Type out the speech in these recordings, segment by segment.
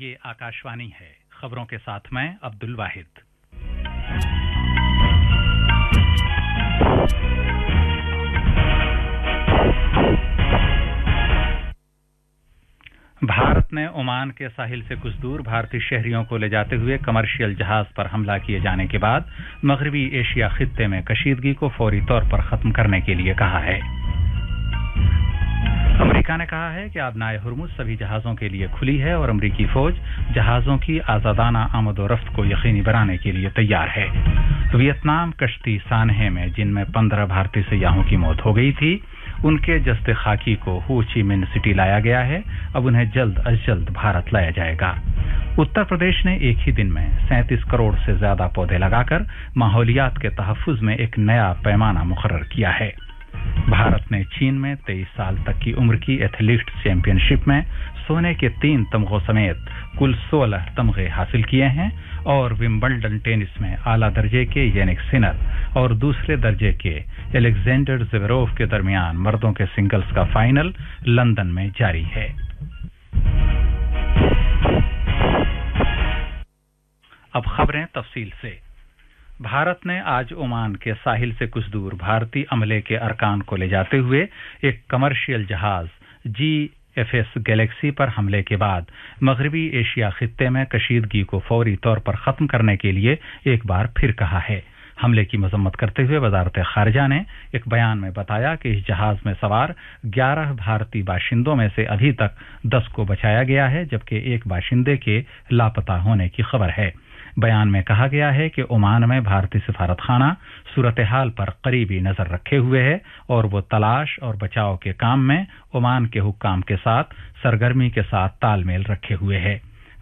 ये आकाशवाणी है। खबरों के साथ मैं अब्दुल वाहिद। भारत ने ओमान के साहिल से कुछ दूर भारतीय शहरियों को ले जाते हुए कमर्शियल जहाज पर हमला किए जाने के बाद मगरबी एशिया खित्ते में कशीदगी को फौरी तौर पर खत्म करने के लिए कहा है। अमेरिका ने कहा है कि आबनाए हुर्मुज सभी जहाजों के लिए खुली है और अमेरिकी फौज जहाजों की आजादाना आमद-ओ-रफ्त को यकीनी बनाने के लिए तैयार है। वियतनाम कश्ती सान्हे में जिनमें 15 भारतीय सयाहों की मौत हो गई थी, उनके जस्ते खाकी को हो ची मिन्ह सिटी लाया गया है। अब उन्हें जल्द अज जल्द भारत लाया जाएगा। उत्तर प्रदेश ने एक ही दिन में 37 करोड़ से ज्यादा पौधे लगाकर माहौलियात के तहफ्फुज में एक नया पैमाना मुकर्रर किया है। भारत ने चीन में 23 साल तक की उम्र की एथलीट्स चैंपियनशिप में सोने के 3 तमगों समेत कुल 16 तमगे हासिल किए हैं और विंबलडन टेनिस में आला दर्जे के यानिक सिनर और दूसरे दर्जे के एलेक्जेंडर ज़वेरेव के दरमियान मर्दों के सिंगल्स का फाइनल लंदन में जारी है। अब खबरें तफसील से। भारत ने आज ओमान के साहिल से कुछ दूर भारतीय अमले के अरकान को ले जाते हुए एक कमर्शियल जहाज GFS गैलेक्सी पर हमले के बाद मगरबी एशिया खित्ते में कशीदगी को फौरी तौर पर खत्म करने के लिए एक बार फिर कहा है। हमले की मजम्मत करते हुए वजारत खारजा ने एक बयान में बताया कि इस जहाज में सवार 11 भारतीय बाशिंदों में से अभी तक 10 को बचाया गया है, जबकि एक बाशिंदे के लापता होने की खबर है। बयान में कहा गया है कि ओमान में भारतीय सिफारतखाना सूरत-ए-हाल पर करीबी नजर रखे हुए है और वो तलाश और बचाव के काम में ओमान के हुक्काम के साथ सरगर्मी के साथ तालमेल रखे हुए है।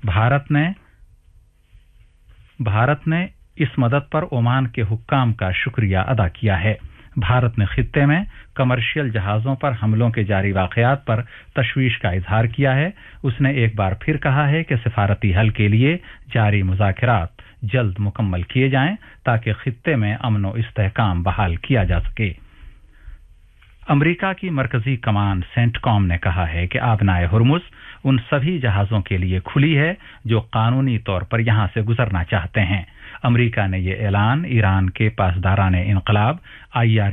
भारत ने इस मदद पर ओमान के हुक्काम का शुक्रिया अदा किया है। भारत ने खित्ते में कमर्शियल जहाजों पर हमलों के जारी वाकयात पर तशवीश का इजहार किया है। उसने एक बार फिर कहा है कि सिफारती हल के लिए जारी मुज़ाकरात जल्द मुकम्मल किए जाएं ताकि खित्ते में अमन व इस्तेहकाम बहाल किया जा सके। अमेरिका की मरकजी कमान सेंटकॉम ने कहा है कि आबनाए हुर्मुज उन सभी जहाजों के लिए खुली है जो कानूनी तौर पर यहां से गुजरना चाहते हैं। अमेरिका ने यह ऐलान ईरान के पासदाराने इनकलाब IR